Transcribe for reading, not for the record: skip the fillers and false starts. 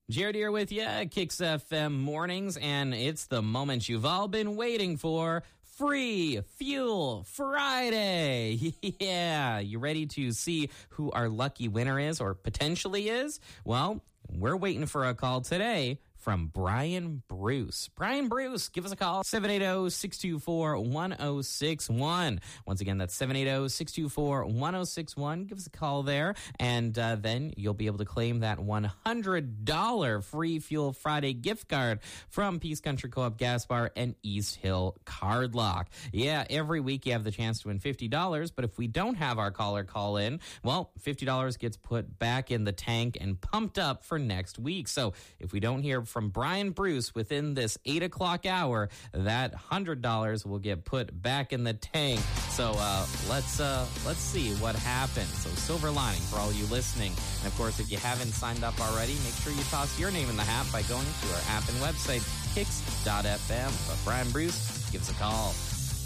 Jared here with you at Kicks FM Mornings, and it's the moment you've all been waiting for. Free Fuel Friday. Yeah, you ready to see who our lucky winner is or potentially is? Well, we're waiting for a call today from Brian Bruce. Brian Bruce, give us a call, 780-624-1061. Once again, that's 780-624-1061. Give us a call there, and then you'll be able to claim that $100 Free Fuel Friday gift card from Peace Country Co-op Gas Bar and East Hill Card Lock. Yeah, every week you have the chance to win $50, but if we don't have our caller call in, well, $50 gets put back in the tank and pumped up for next week. So if we don't hear from Brian Bruce within this 8 o'clock hour, that $100 will get put back in the tank. So let's see what happens. So silver lining for all you listening. And of course, if you haven't signed up already, make sure you toss your name in the hat by going to our app and website, kicks.fm. But Brian Bruce, give us a call.